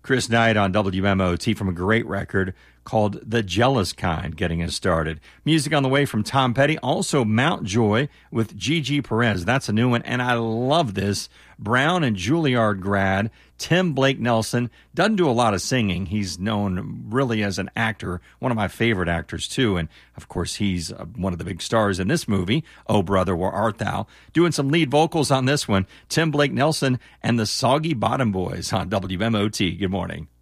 Chris Knight on WMOT from a great record called The Jealous Kind, getting us started. Music on the way from Tom Petty, also Mount Joy with Gigi Perez. That's a new one, and I love this. Brown and Juilliard grad Tim Blake Nelson doesn't do a lot of singing. He's known really as an actor, one of my favorite actors too, and of course he's one of the big stars in this movie, Oh Brother, Where Art Thou? Doing some lead vocals on this one, Tim Blake Nelson and the Soggy Bottom Boys on WMOT. Good morning.